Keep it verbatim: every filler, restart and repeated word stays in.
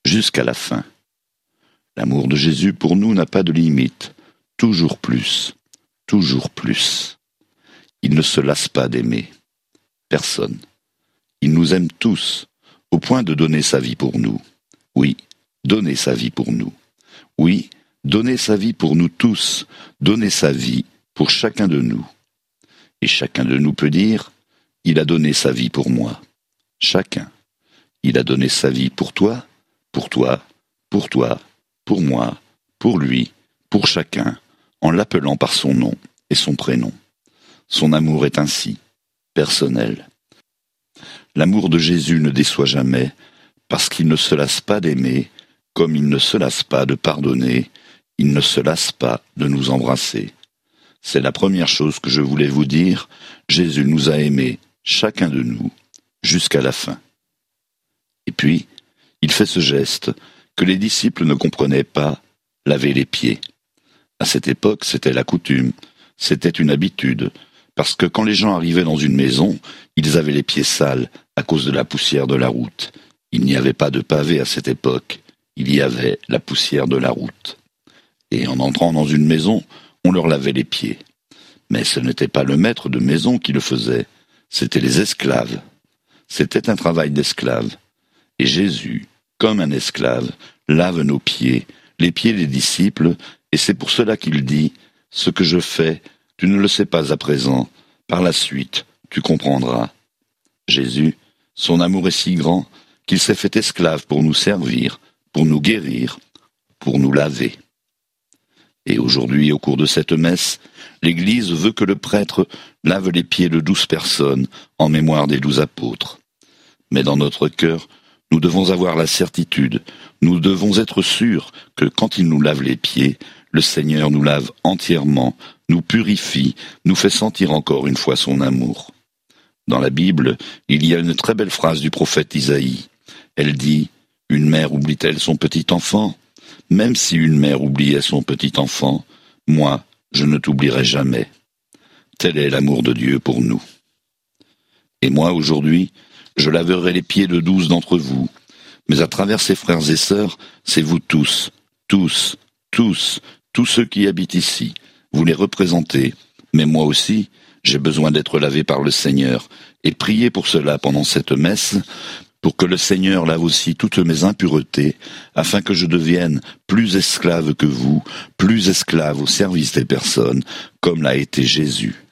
jusqu'à la fin. L'amour de Jésus pour nous n'a pas de limite. Toujours plus, toujours plus. Il ne se lasse pas d'aimer. Personne. Il nous aime tous, au point de donner sa vie pour nous. Oui, donner sa vie pour nous. Oui, donner sa vie pour nous tous, donner sa vie pour chacun de nous. Et chacun de nous peut dire, il a donné sa vie pour moi. Chacun. Il a donné sa vie pour toi, pour toi, pour toi, pour moi, pour lui, pour chacun, en l'appelant par son nom et son prénom. Son amour est ainsi, personnel. L'amour de Jésus ne déçoit jamais, parce qu'il ne se lasse pas d'aimer, comme il ne se lasse pas de pardonner, il ne se lasse pas de nous embrasser. C'est la première chose que je voulais vous dire, Jésus nous a aimés, chacun de nous, jusqu'à la fin. Et puis, il fait ce geste que les disciples ne comprenaient pas, laver les pieds. À cette époque, c'était la coutume, c'était une habitude, parce que quand les gens arrivaient dans une maison, ils avaient les pieds sales à cause de la poussière de la route. Il n'y avait pas de pavé à cette époque, il y avait la poussière de la route. Et en entrant dans une maison, on leur lavait les pieds. Mais ce n'était pas le maître de maison qui le faisait, c'étaient les esclaves. C'était un travail d'esclave. Et Jésus, comme un esclave, lave nos pieds, les pieds des disciples, et c'est pour cela qu'il dit « Ce que je fais, tu ne le sais pas à présent, par la suite, tu comprendras. » Jésus, son amour est si grand qu'il s'est fait esclave pour nous servir, pour nous guérir, pour nous laver. Et aujourd'hui, au cours de cette messe, l'Église veut que le prêtre lave les pieds de douze personnes en mémoire des douze apôtres. Mais dans notre cœur, nous devons avoir la certitude, nous devons être sûrs que quand il nous lave les pieds, le Seigneur nous lave entièrement, nous purifie, nous fait sentir encore une fois son amour. Dans la Bible, il y a une très belle phrase du prophète Isaïe. Elle dit « Une mère oublie-t-elle son petit enfant ? Même si une mère oubliait son petit enfant, moi, je ne t'oublierai jamais. » Tel est l'amour de Dieu pour nous. Et moi, aujourd'hui, je laverai les pieds de douze d'entre vous, mais à travers ces frères et sœurs, c'est vous tous, tous, tous, tous ceux qui habitent ici. Vous les représentez, mais moi aussi, j'ai besoin d'être lavé par le Seigneur, et priez pour cela pendant cette messe, pour que le Seigneur lave aussi toutes mes impuretés, afin que je devienne plus esclave que vous, plus esclave au service des personnes, comme l'a été Jésus.